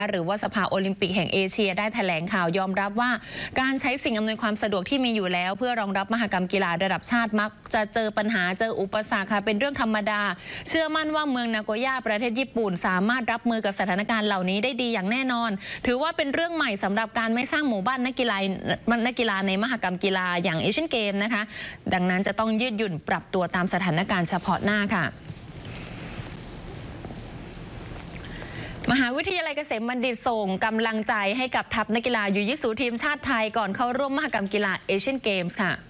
หรือว่าสภาโอลิมปิกแห่งเอเชียได้แถลงข่าวยอมรับว่าการใช้สิ่งอำนวยความสะดวกที่มีอยู่แล้วเพื่อรองรับมหกรรมกีฬาระดับชาติมักจะเจอปัญหาเจออุปสรรคค่ะเป็นเรื่องธรรมดาเชื่อมั่นว่าเมืองนาโกย่าประเทศญี่ปุ่นสามารถรับมือกับสถานการณ์เหล่านี้ได้ดีอย่างแน่นอนถือว่าเป็นเรื่องใหม่สำหรับการไม่สร้างหมู่บ้านนักกีฬาในมหกรรมกีฬาอย่างเอเชียนเกมนะคะดังนั้นจะต้องยืดหยุ่นปรับตัวตามสถานการณ์เฉพาะหน้าค่ะมหาวิทยาลัยเกษมบัณฑิตส่งกำลังใจให้กับทัพนักกีฬายูยิสูทีมชาติไทยก่อนเข้าร่วมมหกรรมกีฬาเอเชียนเกมส์ค่ะ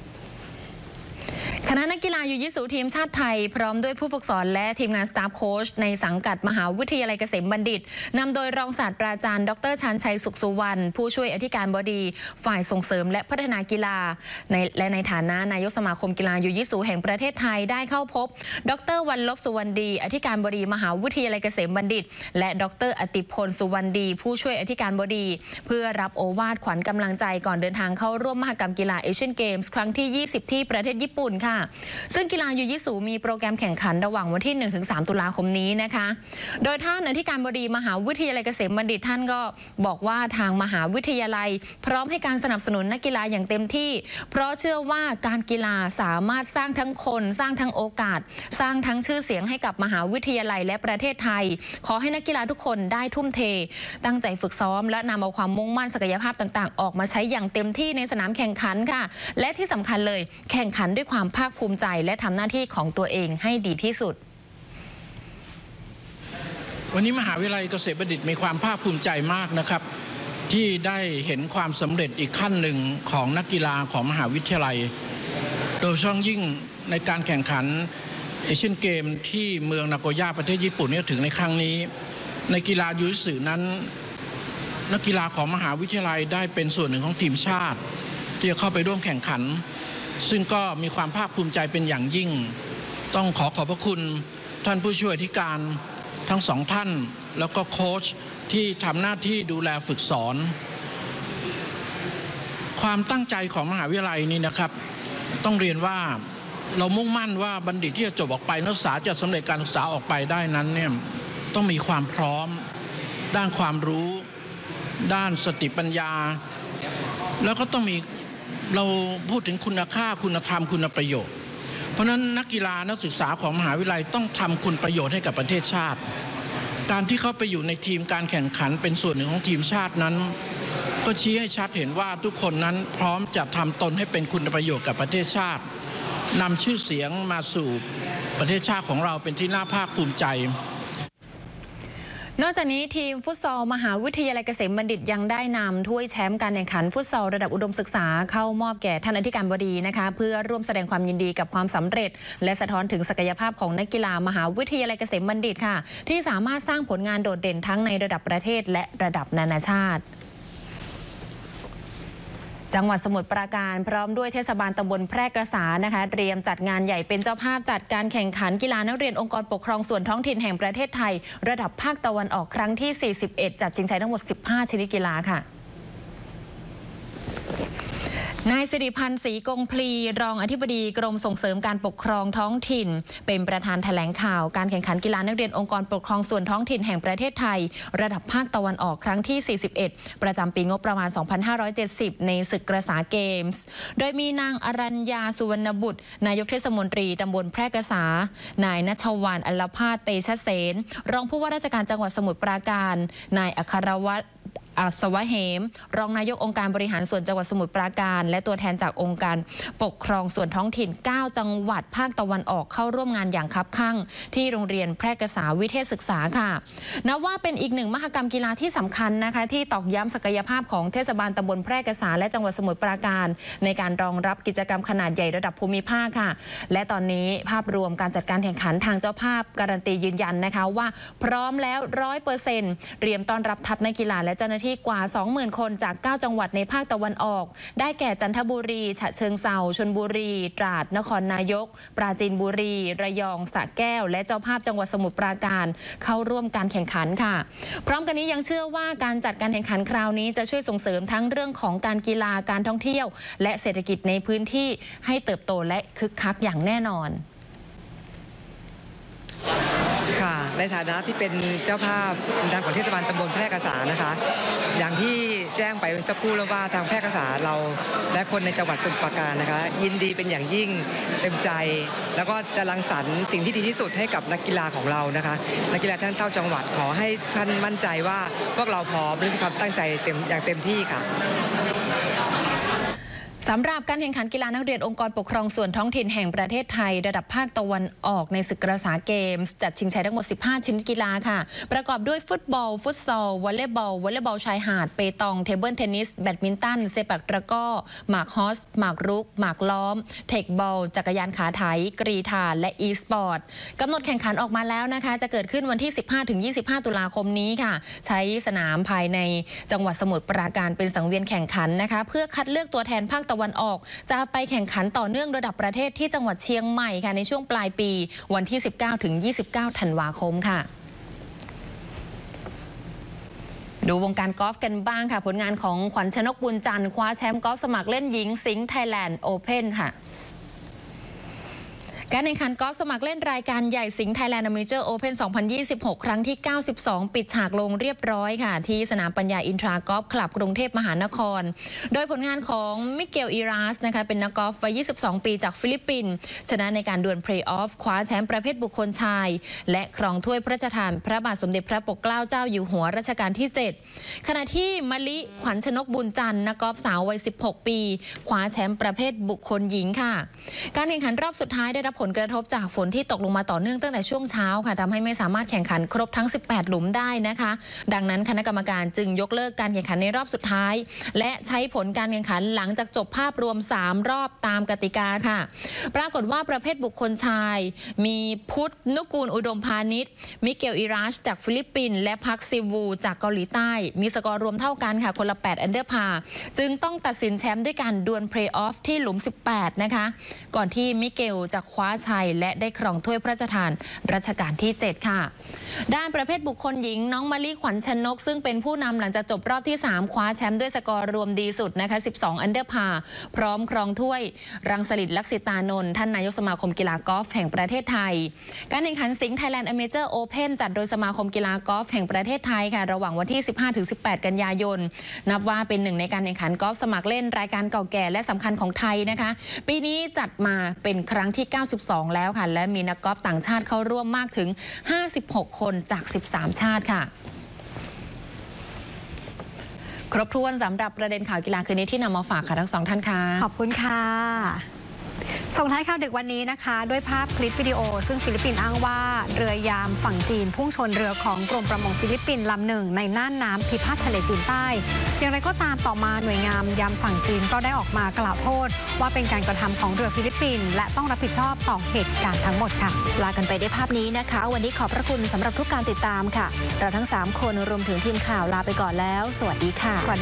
คณะนักกีฬายูยิสูทีมชาติไทยพร้อมด้วยผู้ฝึกสอนและทีมงานสตาฟโค้ชในสังกัดมหาวิทยาลัยเกษมบัณฑิตนำโดยรองศาสตราจารย์ดร.ชันชัยสุขสุวรรณผู้ช่วยอธิการบดีฝ่ายส่งเสริมและพัฒนากีฬาและในฐานะนายกสมาคมกีฬายูยิสูแห่งประเทศไทยได้เข้าพบดร.วรรลบสุวรรณดีอธิการบดีมหาวิทยาลัยเกษมบัณฑิตและดร.อติพลสุวรรณดีผู้ช่วยอธิการบดีเพื่อรับโอวาทขวัญกำลังใจก่อนเดินทางเข้าร่วมมหกรรมกีฬาเอเชียนเกมส์ครั้งที่20ที่ประเทศญี่ปุ่นค่ะซึ่งกีฬายูยิสูมีโปรแกรมแข่งขันระหว่างวันที่ 1-3 ตุลาคมนี้นะคะโดยท่านอธิการบดีมหาวิทยาลัยเกษมบัณฑิตท่านก็บอกว่าทางมหาวิทยาลัยพร้อมให้การสนับสนุนนักกีฬาอย่างเต็มที่เพราะเชื่อว่าการกีฬาสามารถสร้างทั้งคนสร้างทั้งโอกาสสร้างทั้งชื่อเสียงให้กับมหาวิทยาลัยและประเทศไทยขอให้นักกีฬาทุกคนได้ทุ่มเทตั้งใจฝึกซ้อมและนำเอาความมุ่งมั่นศักยภาพต่างๆออกมาใช้อย่างเต็มที่ในสนามแข่งขันค่ะและที่สำคัญเลยแข่งขันด้วยความภาคภูมิใจและทำหน้าที่ของตัวเองให้ดีที่สุดวันนี้มหาวิทยาลัยเกษมบัณฑิตมีความภาคภูมิใจมากนะครับที่ได้เห็นความสำเร็จอีกขั้นหนึ่งของนักกีฬาของมหาวิทยาลัยโดยเฉพาะยิ่งในการแข่งขันเอเชียนเกมที่เมืองนาโกย่าประเทศญี่ปุ่นเนี่ยถึงในครั้งนี้ในกีฬายูยิสึนั้นนักกีฬาของมหาวิทยาลัยได้เป็นส่วนหนึ่งของทีมชาติที่จะเข้าไปร่วมแข่งขันซึ่งก็มีความภาคภูมิใจเป็นอย่างยิ่งต้องขอบพระคุณท่านผู้ช่วยอธิการทั้งสองท่านแล้วก็โค้ชที่ทำหน้าที่ดูแลฝึกสอนความตั้งใจของมหาวิทยาลัยนี้นะครับต้องเรียนว่าเรามุ่งมั่นว่าบัณฑิตที่จะจบออกไปนักศึกษาจะสำเร็จการศึกษาออกไปได้นั้นเนี่ยต้องมีความพร้อมด้านความรู้ด้านสติปัญญาแล้วก็ต้องมีเราพูดถึงคุณค่าคุณธรรมคุณประโยชน์เพราะฉะนั้นนักกีฬานักศึกษาของมหาวิทยาลัยต้องทำคุณประโยชน์ให้กับประเทศชาติการที่เขาไปอยู่ในทีมการแข่งขันเป็นส่วนหนึ่งของทีมชาตินั้นก็ชี้ให้ชัดเห็นว่าทุกคนนั้นพร้อมจะทำตนให้เป็นคุณประโยชน์กับประเทศชาตินำชื่อเสียงมาสู่ประเทศชาติของเราเป็นที่น่าภาคภูมิใจนอกจากนี้ทีมฟุตซอลมหาวิทยาลัยเกษมบัณฑิตยังได้นำถ้วยแชมป์การแข่งขันฟุตซอลระดับอุดมศึกษาเข้ามอบแก่ท่านอธิการบดีนะคะเพื่อร่วมแสดงความยินดีกับความสำเร็จและสะท้อนถึงศักยภาพของนักกีฬามหาวิทยาลัยเกษมบัณฑิตค่ะที่สามารถสร้างผลงานโดดเด่นทั้งในระดับประเทศและระดับนานาชาติจังหวัดสมุทรปราการพร้อมด้วยเทศบาลตำบลแพร่กษานะคะเตรียมจัดงานใหญ่เป็นเจ้าภาพจัดการแข่งขันกีฬานักเรียนองค์กรปกครองส่วนท้องถิ่นแห่งประเทศไทยระดับภาคตะวันออกครั้งที่41จัดชิงชัยทั้งหมด15ชนิดกีฬาค่ะนายสิริพันธ์ศรีกงพลีรองอธิบดีกรมส่งเสริมการปกครองท้องถิ่นเป็นประธานแถลงข่าวการแข่งขันกีฬานักเรียนองค์กรปกครองส่วนท้องถิ่นแห่งประเทศไทยระดับภาคตะวันออกครั้งที่41ประจำปีงบประมาณ2570ในศึกกระษาเกมส์โดยมีนางอรัญญาสุวรรณบุตรนายกเทศมนตรีตำบลแพร่กษานายณัชวาลอัลภาสเตชะเสนรองผู้ว่าราชการจังหวัดสมุทรปราการนายอัครวัฒน์อัศวะเหมรองนายกองค์การบริหารส่วนจังหวัดสมุทรปราการและตัวแทนจากองค์การปกครองส่วนท้องถิ่น9จังหวัดภาคตะวันออกเข้าร่วมงานอย่างคับคั่งที่โรงเรียนแพร่กษาวิเทศศึกษาค่ะนับว่าเป็นอีกหนึ่งมหกรรมกีฬาที่สำคัญนะคะที่ตอกย้ำศักยภาพของเทศบาลตำบลแพร่กษาและจังหวัดสมุทรปราการในการรองรับกิจกรรมขนาดใหญ่ระดับภูมิภาคค่ะและตอนนี้ภาพรวมการจัดการแข่งขันทางเจ้าภาพการันตียืนยันนะคะว่าพร้อมแล้ว 100% เตรียมต้อนรับทัพนักกีฬาและเจ้าหน้าที่กว่า20,000 คนจาก9จังหวัดในภาคตะวันออกได้แก่จันทบุรีฉะเชิงเทราชลบุรีตราดนครนายกปราจีนบุรีระยองสระแก้วและเจ้าภาพจังหวัดสมุทรปราการเข้าร่วมการแข่งขันค่ะพร้อมกันนี้ยังเชื่อว่าการจัดการแข่งขันคราวนี้จะช่วยส่งเสริมทั้งเรื่องของการกีฬาการท่องเที่ยวและเศรษฐกิจในพื้นที่ให้เติบโตและคึกคักอย่างแน่นอนคค่ะในฐานะที่เป็นเจ้าภาพทางของเทศบาลตำบลแพร่กษานะคะอย่างที่แจ้งไปสักครู่แล้วว่าทางแพร่กษาเราและคนในจังหวัดสมุทรปราการนะคะยินดีเป็นอย่างยิ่งเต็มใจแล้วก็จะรังสรรค์สิ่งที่ดีที่สุดให้กับนักกีฬาของเรานะคะนักกีฬาทั้ง9จังหวัดขอให้ท่านมั่นใจว่าพวกเราพร้อมและมีความตั้งใจอย่างเต็มที่ค่ะสำหรับการแข่งขันกีฬานักเรียนองค์กรปกครองส่วนท้องถิ่นแห่งประเทศไทยระดับภาคตะวันออกในศึกกระษาเกมส์จัดชิงชัยทั้งหมด15ชนิดกีฬาค่ะประกอบด้วยฟุตบอลฟุตซอลวอลเลย์บอลชายหาดเปตองเทเบิลเทนนิสแบดมินตันเซปักตะกร้อหมากฮอสหมากรุกหมากล้อมเทคบอลจักรยานขาไถกรีฑาและอีสปอร์ตกำหนดแข่งขันออกมาแล้วนะคะจะเกิดขึ้นวันที่ 15-25 ตุลาคมนี้ค่ะใช้สนามภายในจังหวัดสมุทรปราการเป็นสังเวียนแข่งขันนะคะเพื่อคัดเลือกตัวแทนภาคตะวันออกจะไปแข่งขันต่อเนื่องระดับประเทศที่จังหวัดเชียงใหม่ค่ะในช่วงปลายปีวันที่ 19-29 ธันวาคมค่ะดูวงการกอล์ฟกันบ้างค่ะผลงานของขวัญชนกบุญจันทร์คว้าแชมป์กอล์ฟสมัครเล่นหญิงสิงห์ไทยแลนด์โอเพ่นค่ะการแข่งขันกอล์ฟสมัครเล่นรายการใหญ่สิงห์ไทยแลนด์เมเจอร์โอเพ่น 2026 ครั้งที่ 92 ปิดฉากลงเรียบร้อยค่ะที่สนามปัญญาอินทรากอล์ฟคลับกรุงเทพมหานครโดยผลงานของมิเกลอิรัสนะคะเป็นนักกอล์ฟวัย 22 ปีจากฟิลิปปินส์ชนะในการดวลเพลย์ออฟคว้าแชมป์ประเภทบุคคลชายและครองถ้วยพระราชทานพระบาทสมเด็จพระปกเกล้าเจ้าอยู่หัวรัชกาลที่ 7 ขณะที่มะลิขวัญชนกบุญจันทร์นักกอล์ฟสาววัย 16 ปีคว้าแชมป์ประเภทบุคคลหญิงค่ะการแข่งขันรอบสุดท้ายได้รับผลกระทบจากฝนที่ตกลงมาต่อเนื่องตั้งแต่ช่วงเช้าค่ะทำให้ไม่สามารถแข่งขันครบทั้ง18หลุมได้นะคะดังนั้นคณะกรรมการจึงยกเลิกการแข่งขันในรอบสุดท้ายและใช้ผลการแข่งขันหลังจากจบภาพรวม3รอบตามกติกาค่ะปรากฏว่าประเภทบุคคลชายมีพุทธนุกูลอุดมพาณิชย์มิเกลอิรัชจากฟิลิปปินส์และพักซิวูจากเกาหลีใต้มีสกอร์รวมเท่ากันค่ะคนละ8อันเดอร์พาจึงต้องตัดสินแชมป์ด้วยการดวลเพลย์ออฟที่หลุม18นะคะก่อนที่มิเกลจะคว้าชัยและได้ครองถ้วยพระราชทานรัชกาลที่ 7 ค่ะด้านประเภทบุคคลหญิงน้องมะลิขวัญชนกซึ่งเป็นผู้นำหลังจากจบรอบที่ 3 คว้าแชมป์ด้วยสกอร์รวมดีสุดนะคะ12อันเดอร์พาพร้อมครองถ้วยรังสฤษดิ์ลักษิตานนท์ท่านนายกสมาคมกีฬากอล์ฟแห่งประเทศไทยการแข่งขันสิงห์ไทยแลนด์เมเจอร์โอเพ่นจัดโดยสมาคมกีฬากอล์ฟแห่งประเทศไทยค่ะระหว่างวันที่ 15-18 กันยายนนับว่าเป็นหนึ่งในการแข่งขันกอล์ฟสมัครเล่นรายการเก่าแก่และสำคัญของไทยนะคะปีนี้จัดมาเป็นครั้งที่92แล้วค่ะและมีนักกอล์ฟต่างชาติเข้าร่วมมากถึง56คนจาก13ชาติค่ะครบถ้วนสำหรับประเด็นข่าวกีฬาคืนนี้ที่นำมาฝากค่ะทั้งสองท่านค่ะขอบคุณค่ะส่งท้ายข่าวดึกวันนี้นะคะด้วยภาพคลิปวิดีโอซึ่งฟิลิปปินส์อ้างว่าเรือยามฝั่งจีนพุ่งชนเรือของกรมประมงฟิลิปปินส์ลำหนึ่งในน่านน้ำพิพาททะเลจีนใต้อย่างไรก็ตามต่อมาหน่วยงานยามฝั่งจีนก็ได้ออกมากล่าวโทษว่าเป็นการกระทำของเรือฟิลิปปินส์และต้องรับผิดชอบต่อเหตุการณ์ทั้งหมดค่ะลากันไปด้วยภาพนี้นะคะวันนี้ขอบพระคุณสำหรับทุกการติดตามค่ะเราทั้ง3คนรวมถึงทีมข่าวลาไปก่อนแล้วสวัสดีค่ะ